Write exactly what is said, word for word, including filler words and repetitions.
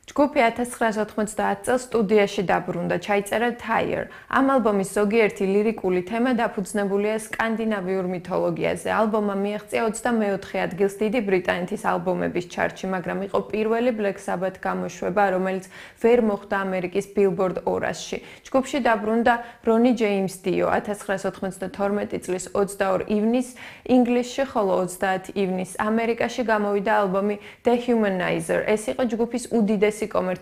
ჯგუფი ათას ცხრაასი ოთხმოცდაათი წელს სტუდიაში დაბრუნდა, ჩაიწერა Tire. ამ ალბომის ზოგიერთი ლირიკული თემა დაფუძნებულია სკანდინავიურ მითოლოგიაზე. ალბომმა მიაღწია ოცდამეოთხე ადგილს დიდი ბრიტანეთის ალბომების ჩარტში, მაგრამ იყო პირველი Black Sabbath გამოშვება, რომელიც ვერ მოხვდა ამერიკის Billboard ორასში. ჯგუფში დაბრუნდა Ronnie James Dio ათას ცხრაასი ოთხმოცდათორმეტი წლის ოცდაორ ივნისს ინგლისში, ხოლო ოცდაათი ივნისს ამერიკაში გამოვიდა ალბომი The Humanizer. ეს იყო ჯგუფის უდიდესი კომერციული